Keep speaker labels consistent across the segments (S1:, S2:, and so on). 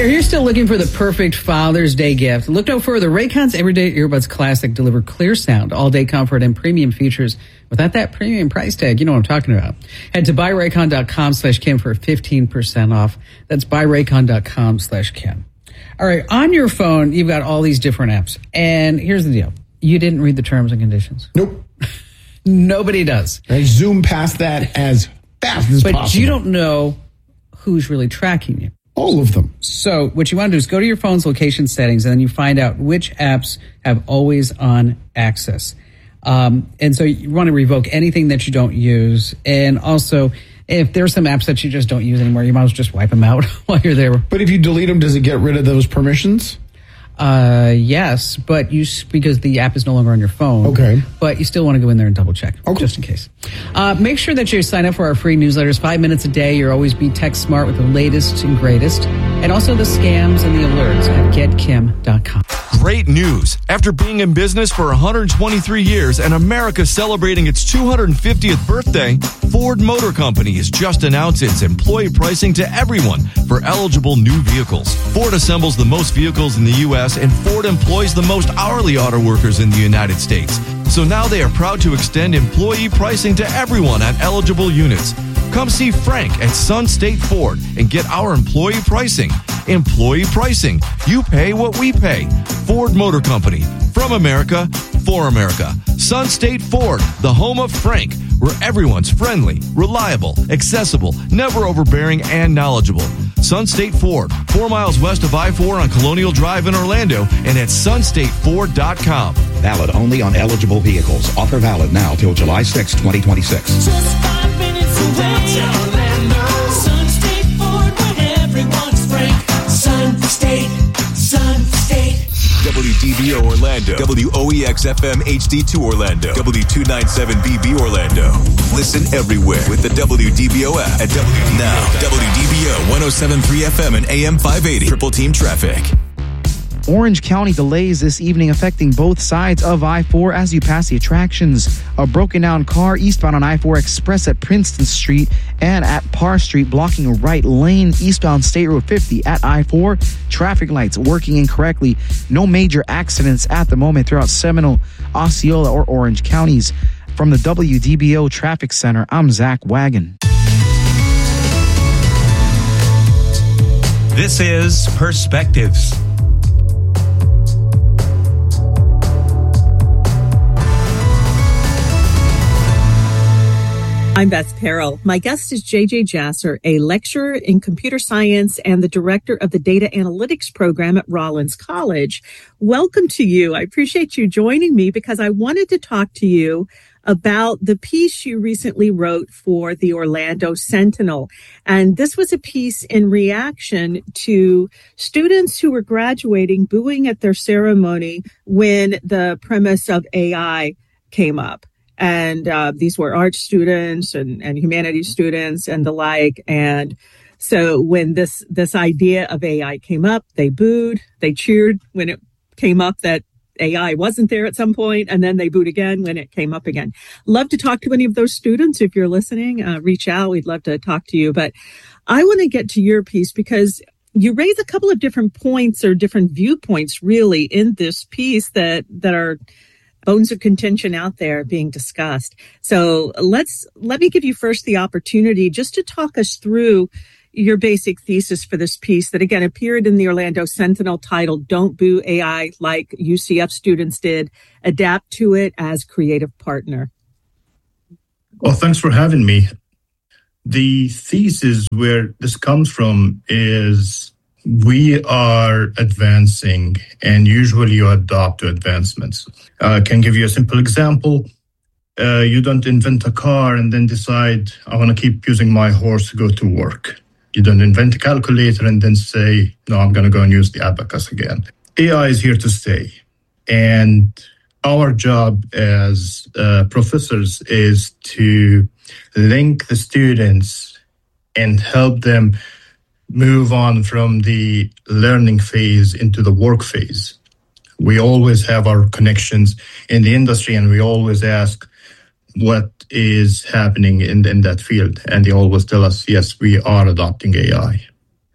S1: If you're still looking for the perfect Father's Day gift, look no further. Raycon's Everyday Earbuds Classic deliver clear sound, all-day comfort, and premium features without that premium price tag. You know what I'm talking about. Head to buyraycon.com/Kim for 15% off. That's buyraycon.com/Kim. All right, on your phone, you've got all these different apps. And here's the deal. You didn't read the terms and conditions.
S2: Nope.
S1: Nobody does.
S2: I zoom past that as fast as possible.
S1: But you don't know who's really tracking you.
S2: All of them.
S1: So what you want to do is go to your phone's location settings, and then you find out which apps have always on access. And so you want to revoke anything that you don't use. And also, if there's some apps that you just don't use anymore, you might as well just wipe them out while you're there.
S2: But if you delete them, does it get rid of those permissions?
S1: Yes, but because the app is no longer on your phone.
S2: Okay.
S1: But you still want to go in there and double check, just in case. Make sure that you sign up for our free newsletters, 5 minutes a day. You'll always be tech smart with the latest and greatest. And also the scams and the alerts at getkim.com.
S3: Great news. After being in business for 123 years and America celebrating its 250th birthday, Ford Motor Company has just announced its employee pricing to everyone for eligible new vehicles. Ford assembles the most vehicles in the U.S., and Ford employs the most hourly auto workers in the United States. So now they are proud to extend employee pricing to everyone on eligible units. Come see Frank at Sun State Ford and get our employee pricing. Employee pricing. You pay what we pay. Ford Motor Company. From America, for America. Sun State Ford, the home of Frank, where everyone's friendly, reliable, accessible, never overbearing, and knowledgeable. Sun State Ford, 4 miles west of I-4 on Colonial Drive in Orlando, and at sunstateford.com.
S4: Valid only on eligible vehicles. Offer valid now till July 6, 2026.
S5: Just 5 minutes away, Orlando. Sun State Ford, where everyone's Frank. Sun State.
S6: WDBO Orlando, WOEX-FM HD2 Orlando, W297BB Orlando. Listen everywhere with the WDBO app at Now, WDBO 107.3 FM and AM 580. Triple Team Traffic.
S7: Orange County delays this evening affecting both sides of I-4 as you pass the attractions. A broken down car eastbound on I-4 Express at Princeton Street and at Parr Street blocking a right lane eastbound State Road 50 at I-4. Traffic lights working incorrectly. No major accidents at the moment throughout Seminole, Osceola, or Orange counties. From the WDBO Traffic Center, I'm Zach Wagon.
S8: This is Perspectives.
S9: I'm Beth Perel. My guest is JJ Jasser, a lecturer in computer science and the director of the data analytics program at Rollins College. Welcome to you. I appreciate you joining me because I wanted to talk to you about the piece you recently wrote for the Orlando Sentinel. And this was a piece in reaction to students who were graduating booing at their ceremony when the premise of AI came up. And these were art students and humanities students and the like. And so when this idea of AI came up, they booed, they cheered when it came up that AI wasn't there at some point, and then they booed again when it came up again. Love to talk to any of those students. If you're listening, reach out. We'd love to talk to you. But I want to get to your piece because you raise a couple of different points or different viewpoints really in this piece that are bones of contention out there being discussed. So let me give you first the opportunity just to talk us through your basic thesis for this piece that, again, appeared in the Orlando Sentinel titled Don't Boo AI Like UCF Students Did. Adapt to it as creative partner.
S10: Well, thanks for having me. The thesis where this comes from is we are advancing, and usually you adapt to advancements. I can give you a simple example. You don't invent a car and then decide, I want to keep using my horse to go to work. You don't invent a calculator and then say, no, I'm going to go and use the abacus again. AI is here to stay. And our job as professors is to link the students and help them move on from the learning phase into the work phase. We always have our connections in the industry, and we always ask what is happening in that field. And they always tell us, yes, we are adopting AI.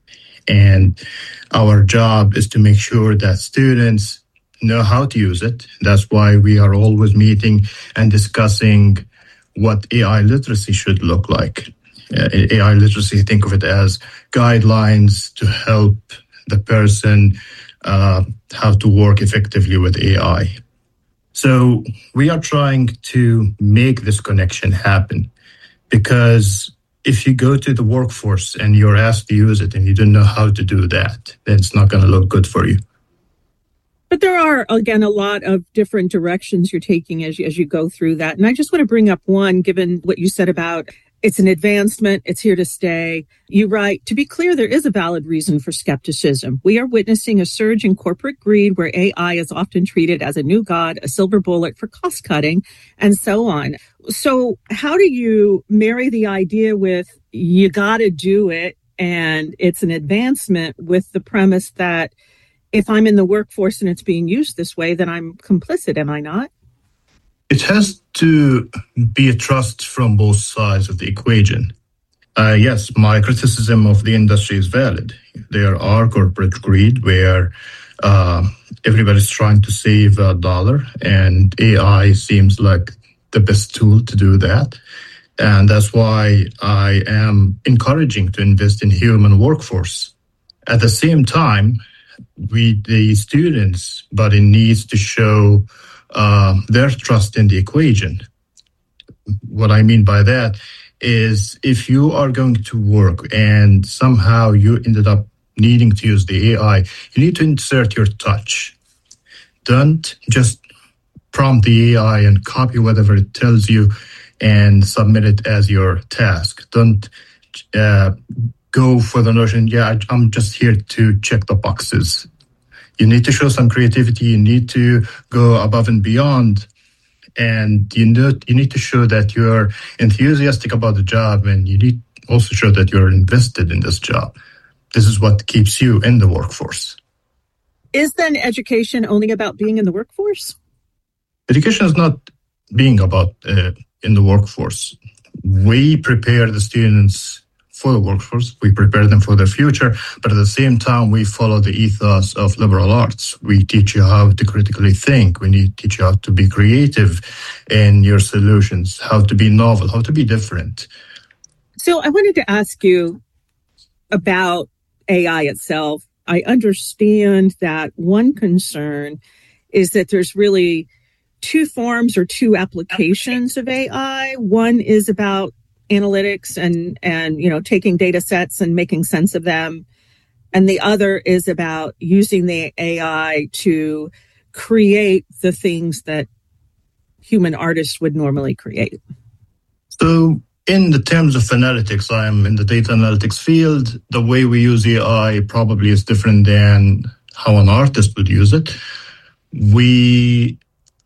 S10: And our job is to make sure that students know how to use it. That's why we are always meeting and discussing what AI literacy should look like. AI literacy, think of it as guidelines to help the person how to work effectively with AI. So we are trying to make this connection happen, because if you go to the workforce and you're asked to use it and you don't know how to do that, then it's not going to look good for you.
S9: But there are, again, a lot of different directions you're taking as you go through that. And I just want to bring up one, given what you said about it's an advancement, it's here to stay. You write, to be clear, there is a valid reason for skepticism. We are witnessing a surge in corporate greed where AI is often treated as a new god, a silver bullet for cost cutting, and so on. So how do you marry the idea with you got to do it and it's an advancement with the premise that if I'm in the workforce and it's being used this way, then I'm complicit, am I not?
S10: It has to be a trust from both sides of the equation. Yes, my criticism of the industry is valid. There are corporate greed where everybody's trying to save a dollar, and AI seems like the best tool to do that. And that's why I am encouraging to invest in human workforce. At the same time, the students, but it needs to show their trust in the equation. What I mean by that is if you are going to work and somehow you ended up needing to use the AI, you need to insert your touch. Don't just prompt the AI and copy whatever it tells you and submit it as your task. Don't go for the notion, I'm just here to check the boxes. You need to show some creativity. You need to go above and beyond. And you need to show that you're enthusiastic about the job, and you need also show that you're invested in this job. This is what keeps you in the workforce.
S9: Is then education only about being in the workforce?
S10: Education is not being about in the workforce. We prepare the students for the workforce. We prepare them for their future, but at the same time, we follow the ethos of liberal arts. We teach you how to critically think. We need to teach you how to be creative in your solutions, how to be novel, how to be different.
S9: So I wanted to ask you about AI itself. I understand that one concern is that there's really two forms or two applications of AI. One is about analytics and taking data sets and making sense of them. And the other is about using the AI to create the things that human artists would normally create.
S10: So in the terms of analytics, I am in the data analytics field. The way we use AI probably is different than how an artist would use it. We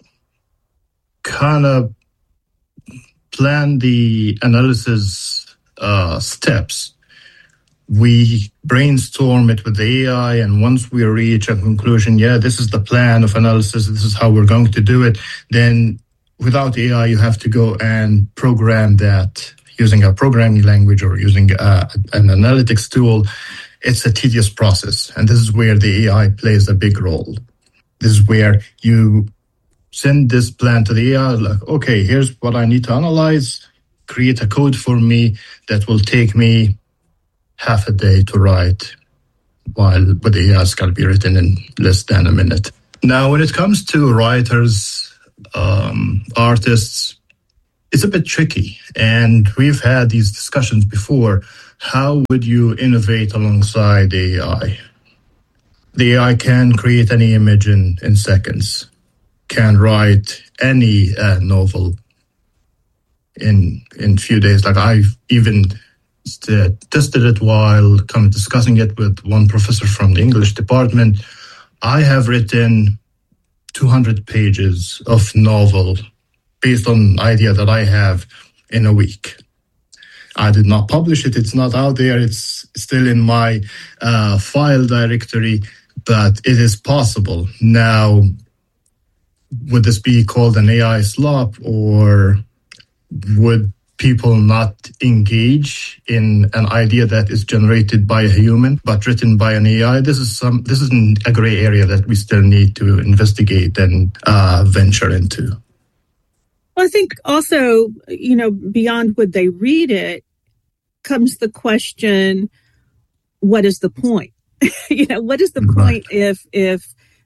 S10: kind of plan the analysis steps. We brainstorm it with the AI, and once we reach a conclusion, this is the plan of analysis, this is how we're going to do it, then without AI, you have to go and program that using a programming language or using an analytics tool. It's a tedious process, and this is where the AI plays a big role. This is where you send this plan to the AI, like, okay, here's what I need to analyze, create a code for me that will take me half a day to write, while with the AI, it's going to be written in less than a minute. Now, when it comes to writers, artists, it's a bit tricky. And we've had these discussions before. How would you innovate alongside the AI? The AI can create any image in seconds, can write any novel in few days. Like I've even tested it while discussing it with one professor from the English department. I have written 200 pages of novel based on an idea that I have in a week. I did not publish it. It's not out there. It's still in my file directory, but it is possible. Now, would this be called an AI slop, or would people not engage in an idea that is generated by a human but written by an AI. This is a gray area that we still need to investigate and venture into.
S9: Well, I think also, beyond would they read it, comes the question, what is the point? What is the point if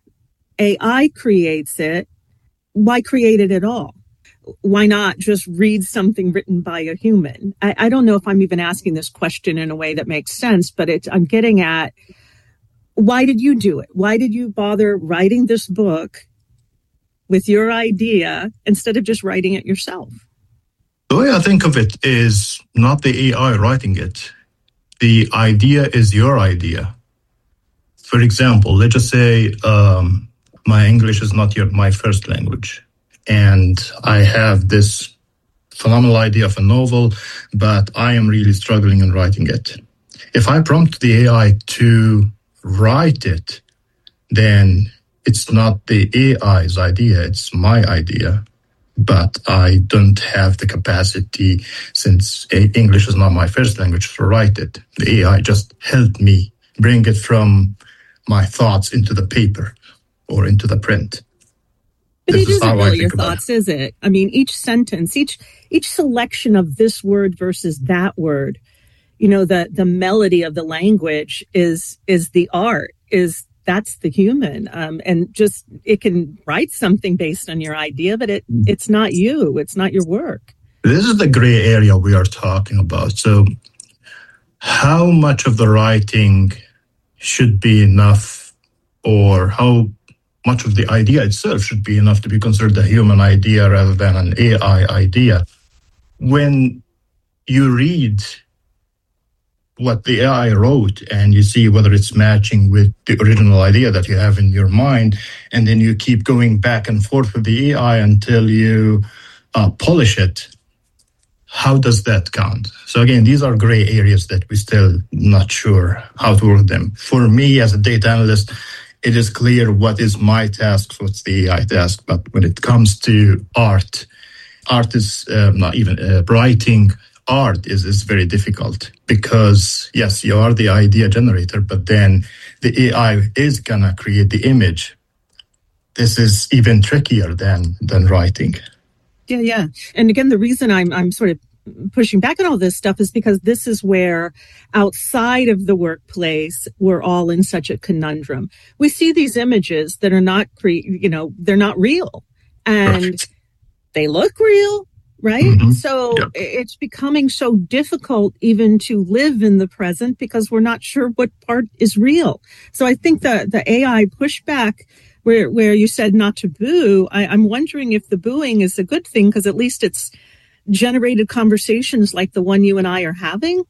S9: AI creates it? Why create it at all? Why not just read something written by a human? I don't know if I'm even asking this question in a way that makes sense, but I'm getting at, why did you do it? Why did you bother writing this book with your idea instead of just writing it yourself?
S10: The way I think of it is not the AI writing it. The idea is your idea. For example, let's just say my English is not my first language. And I have this phenomenal idea of a novel, but I am really struggling in writing it. If I prompt the AI to write it, then it's not the AI's idea, it's my idea. But I don't have the capacity, since English is not my first language, to write it. The AI just helped me bring it from my thoughts into the paper or into the print.
S9: But it isn't really your thoughts, is it? I mean, each sentence, each selection of this word versus that word, the melody of the language is the art, that's the human. And just, it can write something based on your idea, but it's not you. It's not your work.
S10: This is the gray area we are talking about. So how much of the writing should be enough, or how much of the idea itself should be enough to be considered a human idea rather than an AI idea? When you read what the AI wrote and you see whether it's matching with the original idea that you have in your mind, and then you keep going back and forth with the AI until you polish it, how does that count? So again, these are gray areas that we're still not sure how to work them. For me as a data analyst, it is clear what is my task, what's the AI task. But when it comes to art is not even writing. Art is very difficult because, yes, you are the idea generator, but then the AI is going to create the image. This is even trickier than writing.
S9: Yeah. And again, the reason I'm sort of pushing back on all this stuff is because this is where outside of the workplace, we're all in such a conundrum. We see these images that are not, they're not real, and they look real. Right? Mm-hmm. So It's becoming so difficult even to live in the present because we're not sure what part is real. So I think the AI pushback where you said not to boo, I'm wondering if the booing is a good thing because at least it's generated conversations like the one you and I are having.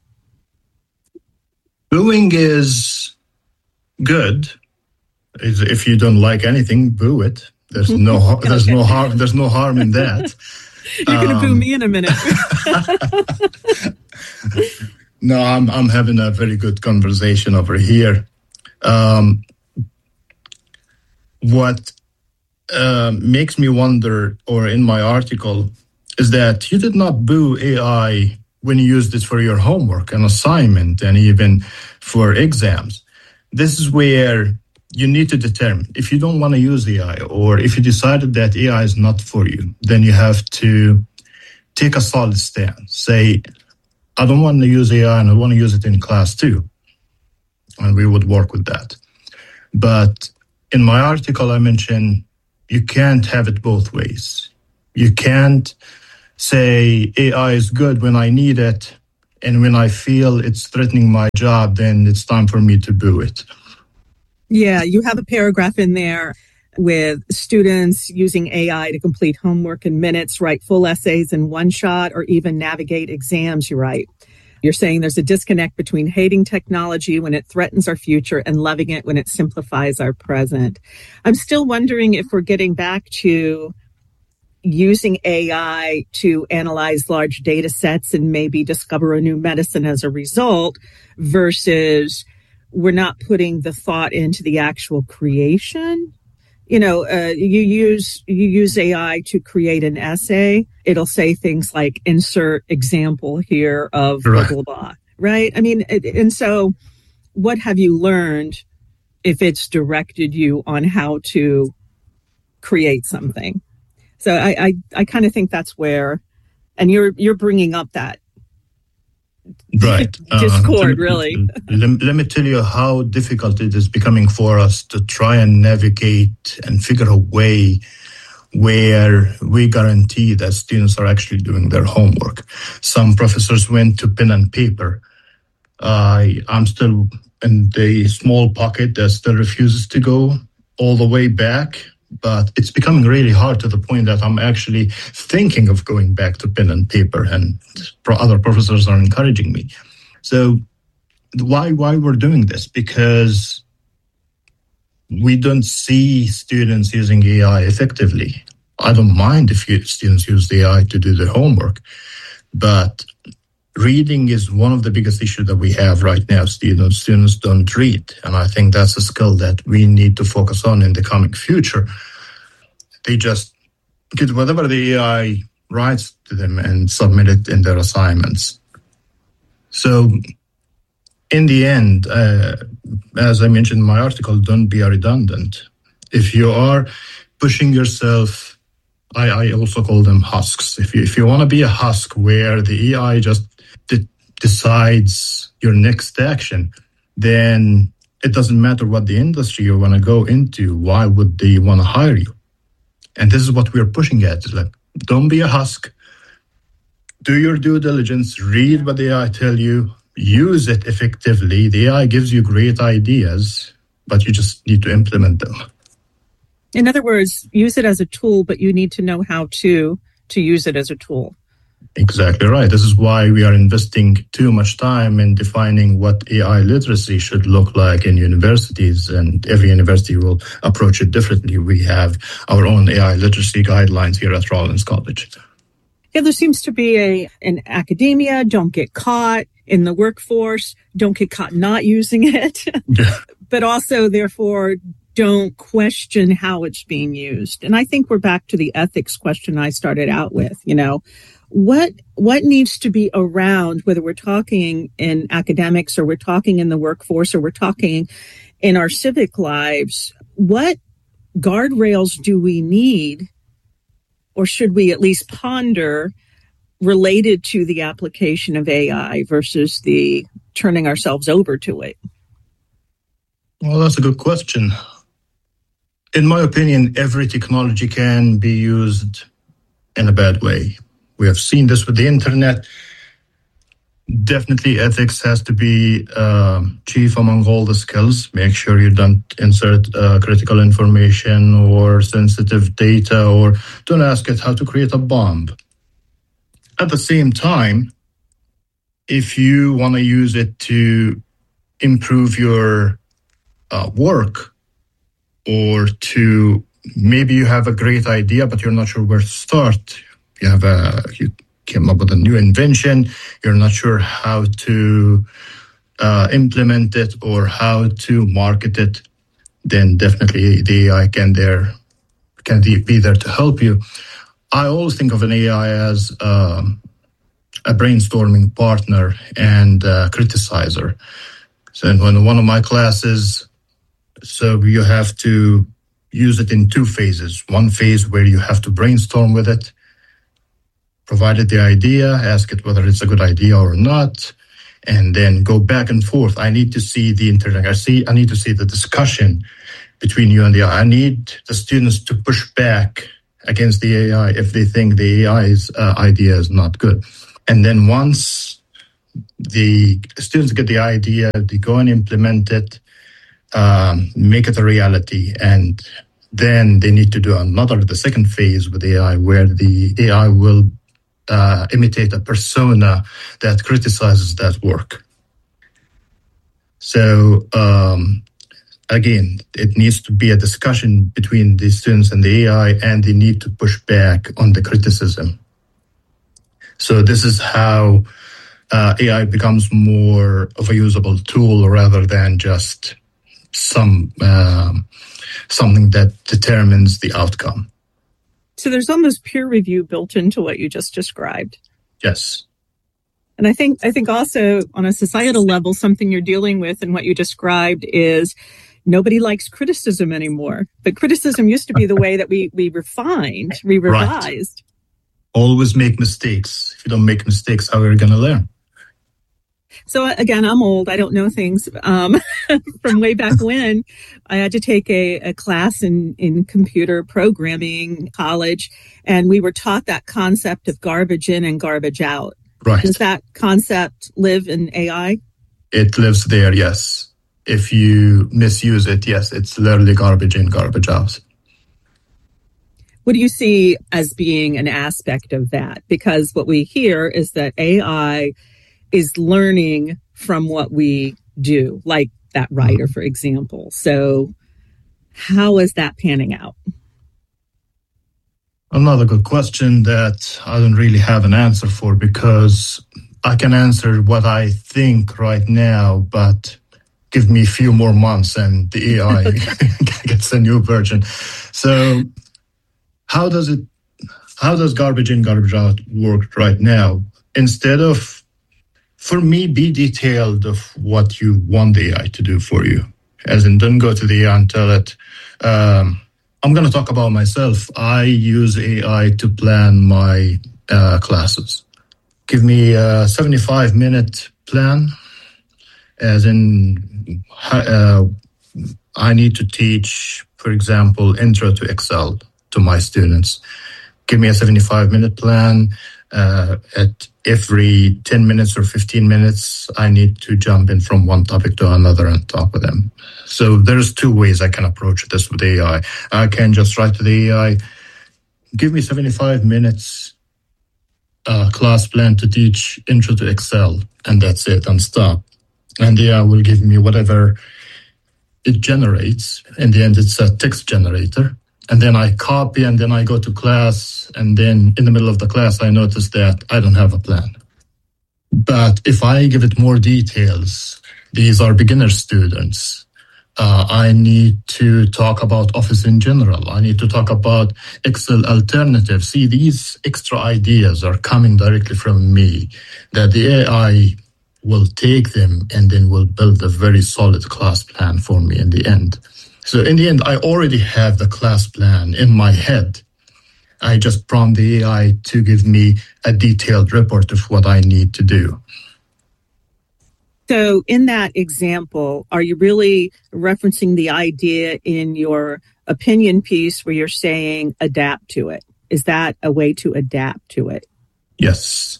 S10: Booing is good. If you don't like anything, boo it. There's no harm. There's no harm in that.
S9: You're going to boo me in a minute.
S10: No, I'm having a very good conversation over here. What makes me wonder, or in my article, is that you did not boo AI when you used it for your homework and assignment and even for exams. This is where you need to determine if you don't want to use AI, or if you decided that AI is not for you, then you have to take a solid stand. Say, I don't want to use AI and I want to use it in class too. And we would work with that. But in my article, I mentioned you can't have it both ways. You can't say AI is good when I need it, and when I feel it's threatening my job, then it's time for me to boo it.
S9: Yeah, you have a paragraph in there with students using AI to complete homework in minutes, write full essays in one shot, or even navigate exams, you write. You're saying there's a disconnect between hating technology when it threatens our future and loving it when it simplifies our present. I'm still wondering if we're getting back to using AI to analyze large data sets and maybe discover a new medicine as a result, versus we're not putting the thought into the actual creation. you use AI to create an essay. It'll say things like insert example here of blah, blah, blah, right? I mean, and so what have you learned if it's directed you on how to create something? So I kind of think that's where, and you're bringing up that discord, really.
S10: Let me tell you how difficult it is becoming for us to try and navigate and figure a way where we guarantee that students are actually doing their homework. Some professors went to pen and paper. I'm still in the small pocket that still refuses to go all the way back, but it's becoming really hard to the point that I'm actually thinking of going back to pen and paper, and other professors are encouraging me. So why we're doing this? Because we don't see students using AI effectively. I don't mind if students use the AI to do their homework, but reading is one of the biggest issues that we have right now. Students don't read, and I think that's a skill that we need to focus on in the coming future. They just get whatever the AI writes to them and submit it in their assignments. So in the end, as I mentioned in my article, don't be a redundant. If you are pushing yourself, I also call them husks. If you want to be a husk where the AI just decides your next action, then it doesn't matter what the industry you want to go into. Why would they want to hire you? And this is what we're pushing at. It's like, don't be a husk. Do your due diligence. Read what the AI tell you. Use it effectively. The AI gives you great ideas, but you just need to implement them.
S9: In other words, use it as a tool, but you need to know how to use it as a tool.
S10: Exactly right. This is why we are investing too much time in defining what AI literacy should look like in universities, and every university will approach it differently. We have our own AI literacy guidelines here at Rollins College.
S9: Yeah, there seems to be in academia, don't get caught, in the workforce, don't get caught not using it, but also, therefore, don't question how it's being used. And I think we're back to the ethics question I started out with, What needs to be around, whether we're talking in academics or we're talking in the workforce or we're talking in our civic lives, what guardrails do we need, or should we at least ponder, related to the application of AI versus the turning ourselves over to it?
S10: Well, that's a good question. In my opinion, every technology can be used in a bad way. We have seen this with the internet. Definitely ethics has to be chief among all the skills. Make sure you don't insert critical information or sensitive data, or don't ask it how to create a bomb. At the same time, if you want to use it to improve your work, or to maybe you have a great idea, but you're not sure where to start. You came up with a new invention. You're not sure how to implement it or how to market it. Then definitely the AI can be there to help you. I always think of an AI as a brainstorming partner and criticizer. So in one of my classes, so you have to use it in two phases. One phase where you have to brainstorm with it, provided the idea, ask it whether it's a good idea or not, and then go back and forth. I need to see the interaction. I need to see the discussion between you and the AI. I need the students to push back against the AI if they think the AI's idea is not good. And then once the students get the idea, they go and implement it, make it a reality, and then they need to do the second phase with AI, where the AI will imitate a persona that criticizes that work. So again, it needs to be a discussion between the students and the AI, and they need to push back on the criticism. So this is how AI becomes more of a usable tool rather than just something that determines the outcome.
S9: So there's almost peer review built into what you just described.
S10: Yes.
S9: And I think also on a societal level, something you're dealing with in what you described is nobody likes criticism anymore. But criticism used to be the way that we refined, we revised.
S10: Right. Always make mistakes. If you don't make mistakes, how are you going to learn?
S9: So again, I'm old. I don't know things from way back when. I had to take a class in computer programming college, and we were taught that concept of garbage in and garbage out.
S10: Right.
S9: Does that concept live in AI?
S10: It lives there, yes. If you misuse it, yes, it's literally garbage in, garbage out.
S9: What do you see as being an aspect of that? Because what we hear is that AI is learning from what we do, like that writer, for example. So how is that panning out?
S10: Another good question that I don't really have an answer for, because I can answer what I think right now, but give me a few more months and the AI gets a new version. So how does garbage in, garbage out work right now? Instead of, for me, be detailed of what you want the AI to do for you. As in, don't go to the AI and tell it, I'm going to talk about myself. I use AI to plan my classes. Give me a 75-minute plan, as in I need to teach, for example, Intro to Excel to my students. Give me a 75-minute plan. At every 10 minutes or 15 minutes, I need to jump in from one topic to another and talk with them. So there's two ways I can approach this with AI. I can just write to the AI, give me 75 minutes class plan to teach Intro to Excel, and that's it, and stop. And the AI will give me whatever it generates. In the end, it's a text generator. And then I copy, and then I go to class, and then in the middle of the class, I notice that I don't have a plan. But if I give it more details, these are beginner students. I need to talk about Office in general. I need to talk about Excel alternatives. See, these extra ideas are coming directly from me, that the AI will take them and then will build a very solid class plan for me in the end. So in the end, I already have the class plan in my head. I just prompt the AI to give me a detailed report of what I need to do.
S9: So in that example, are you really referencing the idea in your opinion piece where you're saying adapt to it? Is that a way to adapt to it?
S10: Yes.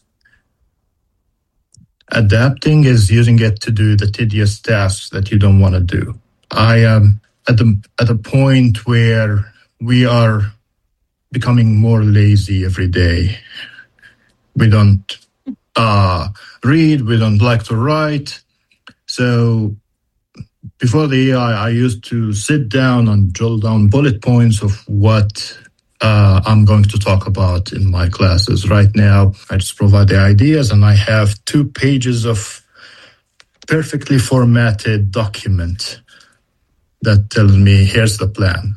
S10: Adapting is using it to do the tedious tasks that you don't want to do. I am at a point where we are becoming more lazy every day. We don't read, we don't like to write. So before the AI, I used to sit down and drill down bullet points of what I'm going to talk about in my classes. Right now, I just provide the ideas, and I have 2 pages of perfectly formatted document that tells me, here's the plan.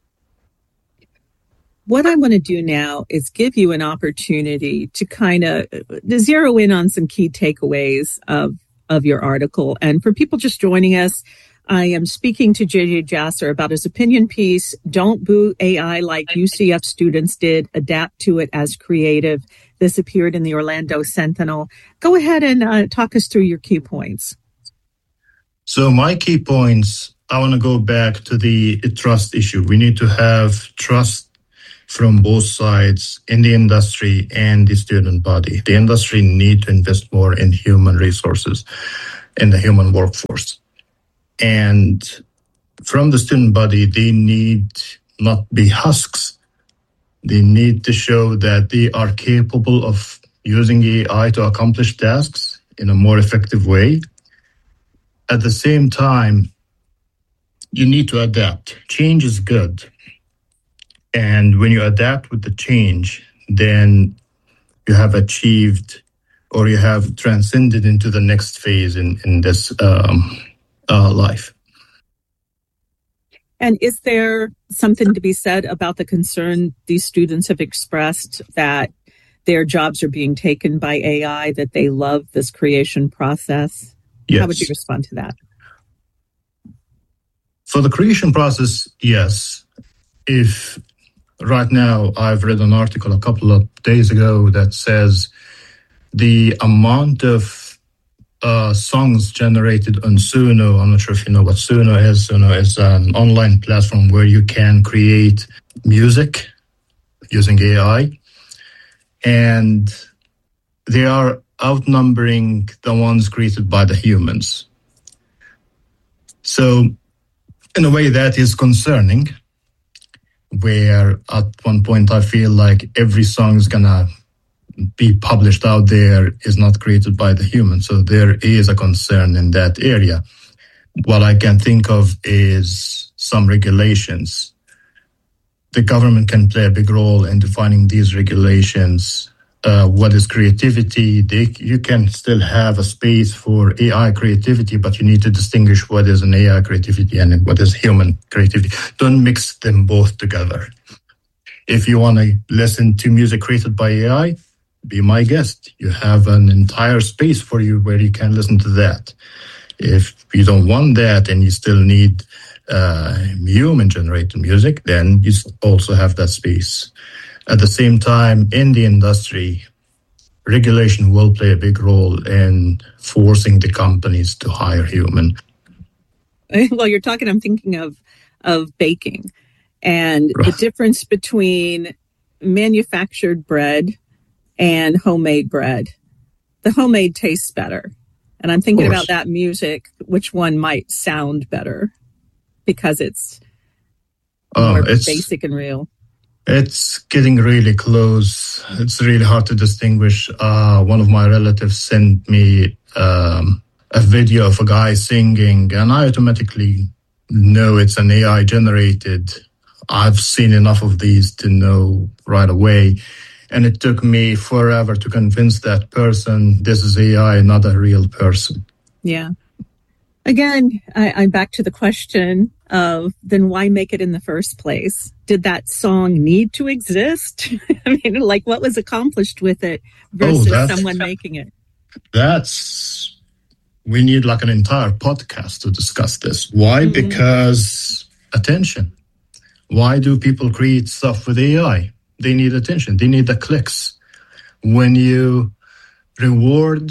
S9: What I want to do now is give you an opportunity to kind of zero in on some key takeaways of your article. And for people just joining us, I am speaking to JJ Jasser about his opinion piece, Don't Boo AI Like UCF Students Did, Adapt to It as Creative. This appeared in the Orlando Sentinel. Go ahead and talk us through your key points.
S10: So my key points, I want to go back to the trust issue. We need to have trust from both sides in the industry and the student body. The industry need to invest more in human resources, in the human workforce. And from the student body, they need not be husks. They need to show that they are capable of using AI to accomplish tasks in a more effective way. At the same time, you need to adapt. Change is good. And when you adapt with the change, then you have achieved or you have transcended into the next phase in this life.
S9: And is there something to be said about the concern these students have expressed that their jobs are being taken by AI, that they love this creation process?
S10: Yes.
S9: How would you respond to that?
S10: For the creation process, yes. If right now I've read an article a couple of days ago that says the amount of songs generated on Suno. I'm not sure if you know what Suno is. Suno is an online platform where you can create music using AI. And they are outnumbering the ones created by the humans. So in a way that is concerning, where at one point I feel like every song is going to be published out there is not created by the human. So there is a concern in that area. What I can think of is some regulations. The government can play a big role in defining these regulations. What is creativity? You can still have a space for AI creativity, but you need to distinguish what is an AI creativity and what is human creativity. Don't mix them both together. If you want to listen to music created by AI, be my guest. You have an entire space for you where you can listen to that. If you don't want that and you still need human-generated music, then you also have that space. At the same time, in the industry, regulation will play a big role in forcing the companies to hire human.
S9: Well, you're talking, I'm thinking of baking and the difference between manufactured bread and homemade bread. The homemade tastes better. And I'm thinking about that music, which one might sound better because it's more basic and real.
S10: It's getting really close. It's really hard to distinguish. One of my relatives sent me a video of a guy singing, and I automatically know it's an AI generated. I've seen enough of these to know right away. And it took me forever to convince that person this is AI, not a real person.
S9: Yeah. Again, I'm back to the question of then why make it in the first place? Did that song need to exist? I mean, like what was accomplished with it versus someone making it?
S10: We need like an entire podcast to discuss this. Why? Mm-hmm. Because attention. Why do people create stuff with AI? They need attention. They need the clicks. When you reward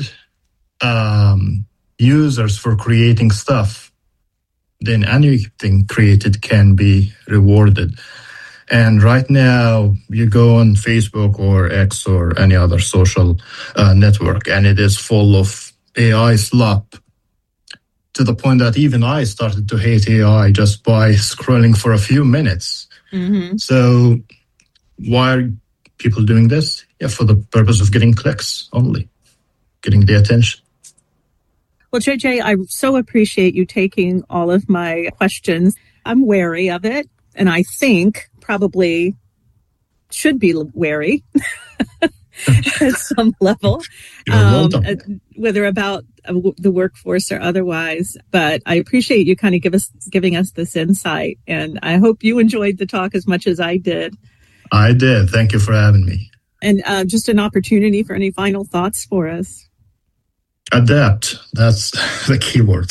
S10: users for creating stuff, then anything created can be rewarded. And right now, you go on Facebook or X or any other social network, and it is full of AI slop to the point that even I started to hate AI just by scrolling for a few minutes. Mm-hmm. So why are people doing this? Yeah, for the purpose of getting clicks only, getting the attention.
S9: Well, JJ, I so appreciate you taking all of my questions. I'm wary of it, and I think probably should be wary at some level, whether about the workforce or otherwise. But I appreciate you kind of giving us this insight, and I hope you enjoyed the talk as much as I did.
S10: I did. Thank you for having me.
S9: And just an opportunity for any final thoughts for us.
S10: Adapt. That's the key word.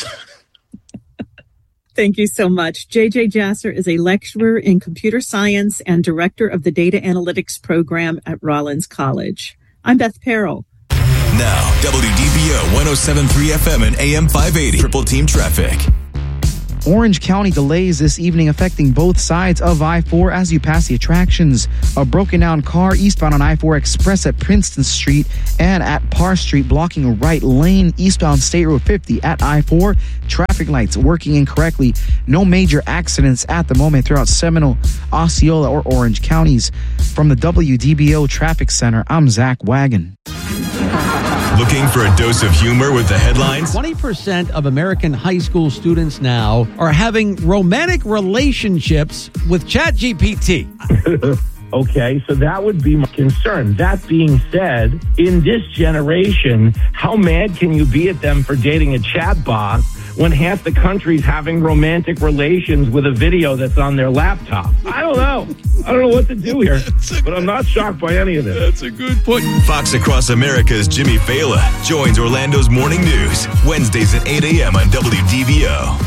S9: Thank you so much. JJ Jasser is a lecturer in computer science and director of the data analytics program at Rollins College. I'm Beth Perrell.
S6: Now, WDBO 107.3 FM and AM 580. Triple Team Traffic.
S7: Orange County delays this evening affecting both sides of I-4 as you pass the attractions. A broken down car eastbound on I-4 Express at Princeton Street and at Parr Street blocking a right lane eastbound State Road 50 at I-4. Traffic lights working incorrectly. No major accidents at the moment throughout Seminole, Osceola, or Orange counties. From the WDBO Traffic Center, I'm Zach Wagon.
S6: Looking for a dose of humor with the headlines?
S11: 20% of American high school students now are having romantic relationships with ChatGPT.
S12: Okay, so that would be my concern. That being said, in this generation, how mad can you be at them for dating a chatbot when half the country's having romantic relations with a video that's on their laptop? I don't know. I don't know what to do here, but I'm not shocked by any of this.
S3: That's a good point.
S6: Fox Across America's Jimmy Fallon joins Orlando's Morning News Wednesdays at 8 a.m. on WDBO.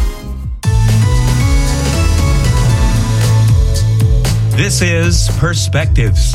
S8: This is Perspectives.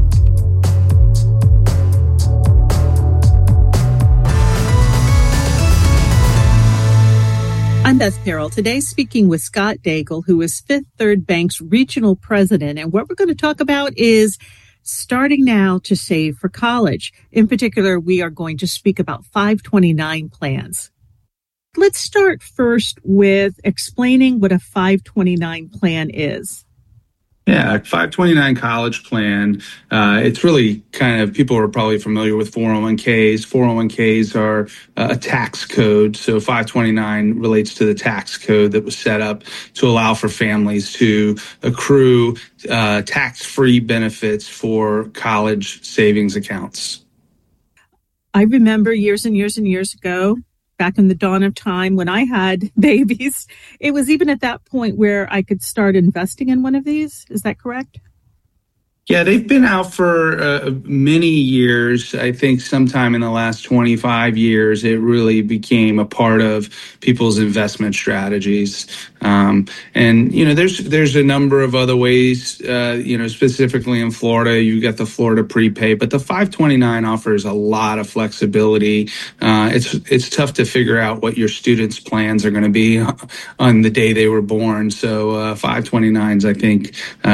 S9: I'm Beth Carroll. Today speaking with Scott Daigle, who is Fifth Third Bank's regional president. And what we're going to talk about is starting now to save for college. In particular, we are going to speak about 529 plans. Let's start first with explaining what a 529 plan is.
S13: Yeah, 529 college plan. It's really kind of, people are probably familiar with 401ks. 401ks are a tax code. So 529 relates to the tax code that was set up to allow for families to accrue tax-free benefits for college savings accounts.
S9: I remember years and years and years ago, back in the dawn of time when I had babies, it was even at that point where I could start investing in one of these. Is that correct?
S13: Yeah, they've been out for many years. I think sometime in the last 25 years, it really became a part of people's investment strategies. And, you know, there's a number of other ways, specifically in Florida, you got the Florida prepay, but the 529 offers a lot of flexibility. It's tough to figure out what your students' plans are going to be on the day they were born. So 529s, I think,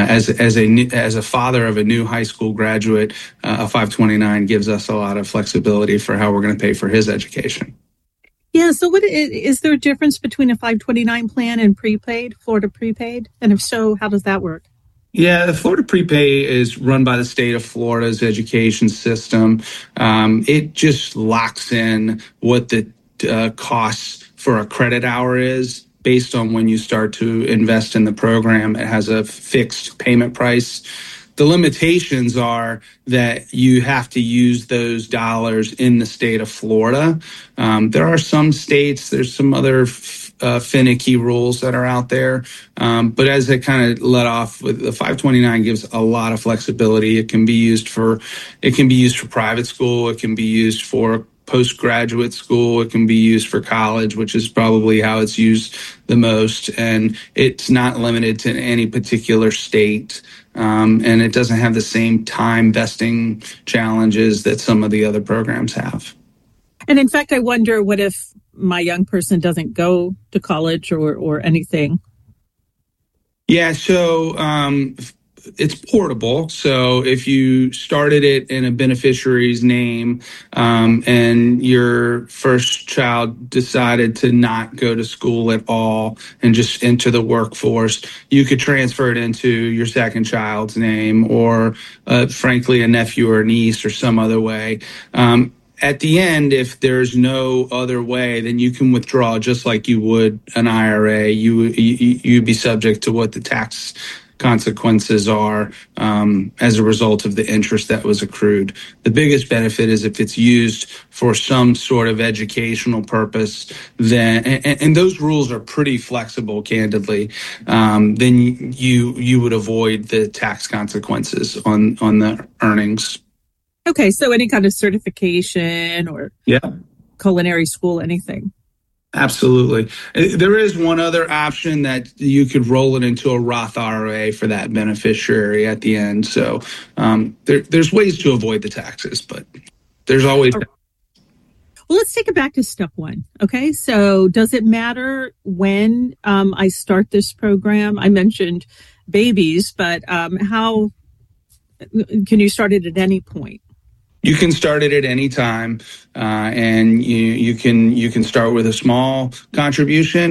S13: as a father of a new high school graduate, a 529 gives us a lot of flexibility for how we're going to pay for his education.
S9: Yeah. So what is there a difference between a 529 plan and prepaid, Florida prepaid? And if so, how does that work?
S13: Yeah, the Florida prepay is run by the state of Florida's education system. It just locks in what the costs for a credit hour is based on when you start to invest in the program. It has a fixed payment price. The limitations are that you have to use those dollars in the state of Florida. There are some states, there's some other finicky rules that are out there. But as I kind of let off with, the 529 gives a lot of flexibility. It can be used for private school. It can be used for postgraduate school. It can be used for college, which is probably how it's used the most. And it's not limited to any particular state. And it doesn't have the same time vesting challenges that some of the other programs have.
S9: And in fact, I wonder, what if my young person doesn't go to college or anything?
S13: Yeah, so it's portable. So if you started it in a beneficiary's name and your first child decided to not go to school at all and just enter the workforce, you could transfer it into your second child's name or, frankly, a nephew or niece or some other way. At the end, if there's no other way, then you can withdraw just like you would an IRA. You'd be subject to what the tax consequences are as a result of the interest that was accrued. The biggest benefit is if it's used for some sort of educational purpose, then and those rules are pretty flexible, candidly, then you would avoid the tax consequences on the earnings.
S9: Okay, so any kind of certification or culinary school, anything.
S13: Absolutely. There is one other option that you could roll it into a Roth IRA for that beneficiary at the end. So there's ways to avoid the taxes, but there's always...
S9: Well, let's take it back to step one. Okay, so does it matter when I start this program? I mentioned babies, but how can you start it at any point?
S13: You can start it at any time, and you can start with a small contribution,